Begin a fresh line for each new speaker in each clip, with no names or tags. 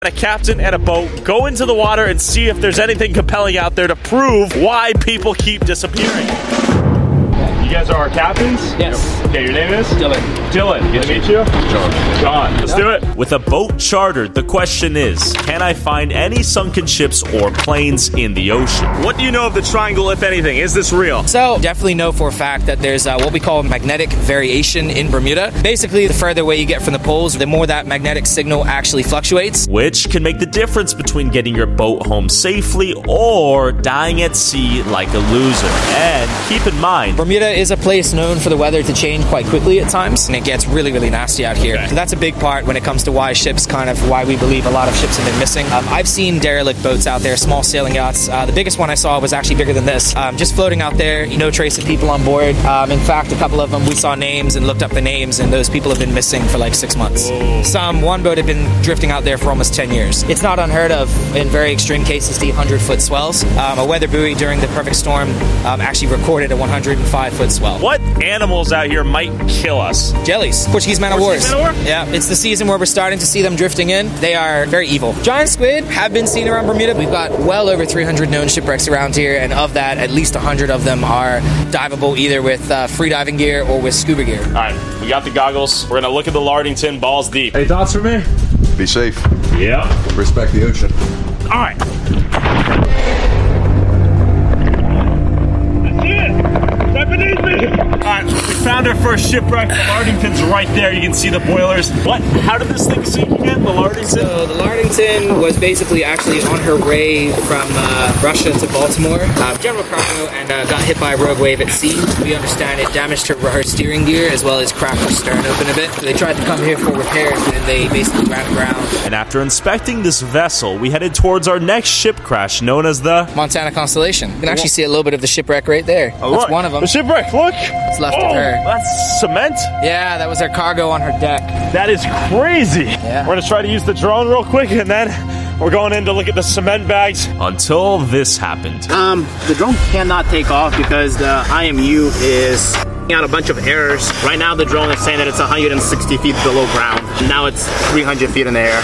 A captain and a boat go into the water and see if there's anything compelling out there to prove why people keep disappearing. You guys are our captains?
Yes.
Okay, your name is?
Dylan.
Dylan. Good to meet you. John. Let's do it.
With a boat chartered, the question is, can I find any sunken ships or planes in the ocean?
What do you know of the triangle, if anything? Is this real?
So, definitely know for a fact that there's what we call magnetic variation in Bermuda. Basically, the further away you get from the poles, the more that magnetic signal actually fluctuates.
Which can make the difference between getting your boat home safely or dying at sea like a loser. And keep in mind,
Bermuda is a place known for the weather to change quite quickly at times, and it gets really, really nasty out here.
Okay.
So that's a big part when it comes to why we believe a lot of ships have been missing. I've seen derelict boats out there, small sailing yachts. The biggest one I saw was actually bigger than this. Just floating out there, no trace of people on board. In fact, a couple of them, we saw names and looked up the names, and those people have been missing for like 6 months. One boat had been drifting out there for almost 10 years. It's not unheard of in very extreme cases to 100-foot swells. A weather buoy during the perfect storm actually recorded a 105-foot swell.
What animals out here might kill us?
Jellies. Portuguese man of wars. Yeah, it's the season where we're starting to see them drifting in. They are very evil. Giant squid have been seen around Bermuda. We've got well over 300 known shipwrecks around here, and of that, at least 100 of them are diveable either with free diving gear or with scuba gear.
All right, we got the goggles. We're gonna look at the Lardington balls deep.
Any thoughts for me?
Be safe.
Yeah.
Respect the ocean.
All right. That's it. Right beneath me. All right, we found our first shipwreck. The Lardington's right there. You can see the boilers. What? How did this thing sink again? The Lardington?
So the Lardington was basically actually on her way from Russia to Baltimore, general cargo, and got hit by a rogue wave at sea. We understand it damaged her steering gear as well as cracked her stern open a bit. So they tried to come here for repairs, and they basically ran aground.
and after inspecting this vessel, we headed towards our next ship crash, known as the
Montana Constellation. You can actually see a little bit of the shipwreck right there. That's one of them.
The shipwreck, look!
It's left of her.
That's cement?
Yeah, that was her cargo on her deck.
That is crazy.
Yeah.
We're gonna try to use the drone real quick, and then we're going in to look at the cement bags.
until this happened.
The drone cannot take off because the IMU is out a bunch of errors. Right now the drone is saying that it's 160 feet below ground. Now it's 300 feet in the air.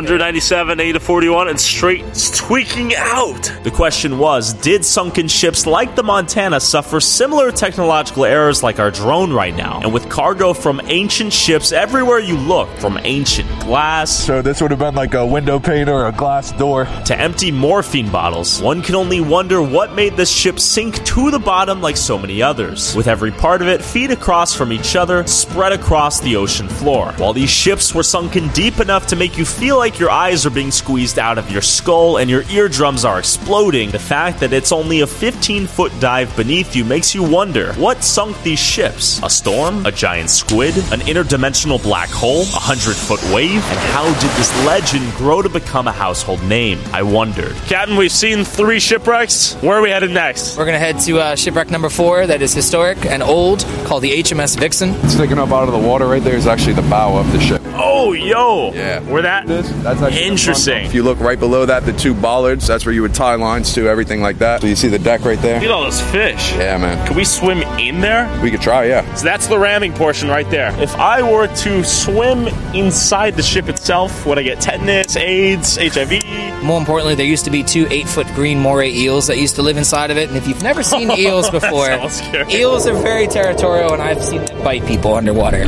197, 8 to 41, and straight tweaking out.
The question was, did sunken ships like the Montana suffer similar technological errors like our drone right now? And with cargo from ancient ships everywhere you look, from ancient glass
So this would have been like a window pane or a glass door.
to empty morphine bottles, one can only wonder what made this ship sink to the bottom like so many others, with every part of it feet across from each other, spread across the ocean floor. While these ships were sunken deep enough to make you feel like your eyes are being squeezed out of your skull and your eardrums are exploding, the fact that it's only a 15-foot dive beneath you makes you wonder, what sunk these ships? A storm? A giant squid? An interdimensional black hole? A 100-foot wave? And how did this legend grow to become a household name? I wondered.
Captain, we've seen 3 shipwrecks. Where are we headed next?
We're going to head to shipwreck number 4 that is historic and old, called the HMS Vixen.
Sticking up out of the water right there is actually the bow of the ship.
Oh, yo.
Yeah.
Where that?
That's actually
Interesting.
If you look right below that, the 2 bollards, that's where you would tie lines to, everything like that. So you see the deck right there?
Look at all those fish.
Yeah, man.
Can we swim in there?
We could try, yeah.
So that's the ramming portion right there. If I were to swim inside the ship itself, would I get tetanus, AIDS, HIV?
More importantly, there used to be 2 8-foot green moray eels that used to live inside of it. And if you've never seen eels before,
sounds scary.
eels are very territorial, and I've seen them bite people underwater.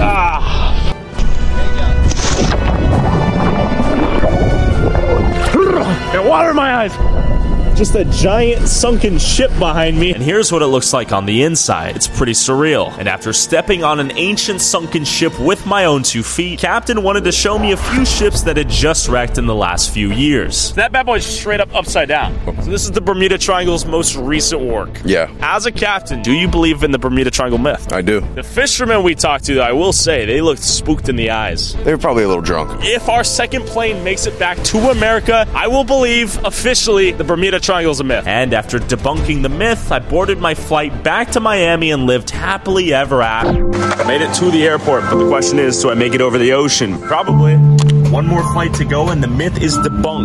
Got water in my eyes. Just a giant sunken ship behind me.
And here's what it looks like on the inside. It's pretty surreal. And after stepping on an ancient sunken ship with my own 2 feet, Captain wanted to show me a few ships that had just wrecked in the last few years.
That bad boy's straight up upside down. So this is the Bermuda Triangle's most recent work.
Yeah,
As a captain, do you believe in the Bermuda Triangle myth?
I do.
The fishermen we talked to, I will say, they looked spooked in the eyes.
They were probably a little drunk.
If our second plane makes it back to America, I will believe officially the Bermuda Triangle is a myth.
And after debunking the myth, I boarded my flight back to Miami and lived happily ever after.
I made it to the airport, but the question is, do I make it over the ocean? Probably.
One more flight to go and the myth is debunked.